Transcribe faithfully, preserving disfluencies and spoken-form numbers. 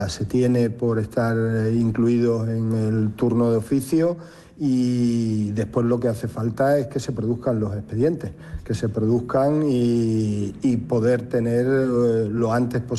se tiene por estar incluidos en el turno de oficio, y después lo que hace falta es que se produzcan los expedientes, que se produzcan y, y poder tener lo antes posible